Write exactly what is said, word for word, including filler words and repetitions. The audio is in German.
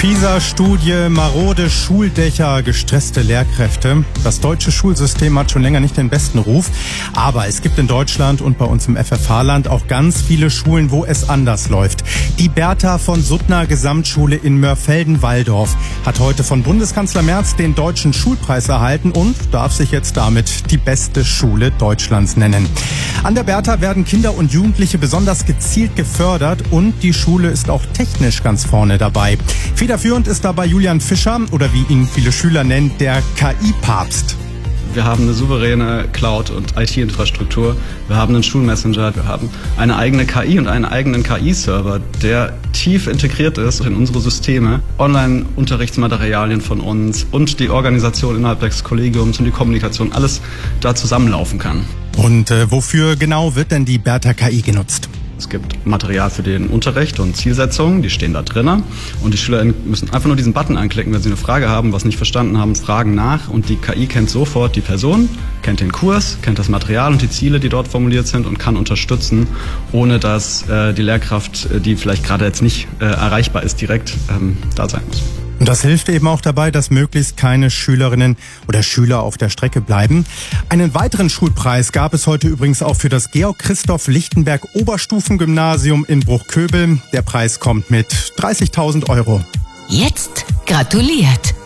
PISA-Studie, marode Schuldächer, gestresste Lehrkräfte. Das deutsche Schulsystem hat schon länger nicht den besten Ruf. Aber es gibt in Deutschland und bei uns im F F H-Land auch ganz viele Schulen, wo es anders läuft. Die Bertha von Suttner Gesamtschule in Mörfelden-Walldorf hat heute von Bundeskanzler Merz den Deutschen Schulpreis erhalten und darf sich jetzt damit die beste Schule Deutschlands nennen. An der Bertha werden Kinder und Jugendliche besonders gezielt gefördert und die Schule ist auch technisch ganz vorne dabei. Federführend ist dabei Julian Fischer oder wie ihn viele Schüler nennen, der K I-Papst. Wir haben eine souveräne Cloud- und I T-Infrastruktur, wir haben einen Schulmessenger, wir haben eine eigene K I und einen eigenen K I-Server, der tief integriert ist in unsere Systeme, Online-Unterrichtsmaterialien von uns und die Organisation innerhalb des Kollegiums und die Kommunikation, alles da zusammenlaufen kann. Und äh, wofür genau wird denn die Bertha K I genutzt? Es gibt Material für den Unterricht und Zielsetzungen, die stehen da drinnen. Und die SchülerInnen müssen einfach nur diesen Button anklicken, wenn sie eine Frage haben, was nicht verstanden haben, fragen nach. Und die K I kennt sofort die Person, kennt den Kurs, kennt das Material und die Ziele, die dort formuliert sind und kann unterstützen, ohne dass äh, die Lehrkraft, die vielleicht gerade jetzt nicht äh, erreichbar ist, direkt ähm, da sein muss. Und das hilft eben auch dabei, dass möglichst keine Schülerinnen oder Schüler auf der Strecke bleiben. Einen weiteren Schulpreis gab es heute übrigens auch für das Georg-Christoph-Lichtenberg-Oberstufengymnasium in Bruchköbel. Der Preis kommt mit dreißigtausend Euro. Jetzt gratuliert